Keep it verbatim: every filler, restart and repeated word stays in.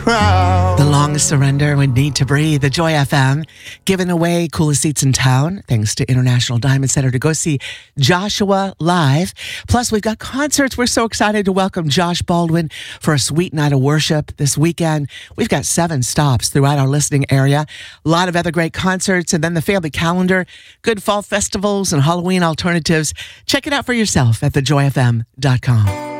crowd. The longest surrender would need to breathe. The Joy F M giving away coolest seats in town thanks to International Diamond Center to go see Joshua live. Plus, we've got concerts. We're so excited to welcome Josh Baldwin for a sweet night of worship this weekend. We've got seven stops throughout our listening area. A lot of other great concerts, and then the family calendar, good fall festivals and Halloween alternatives. Check it out for yourself at the joy f m dot com.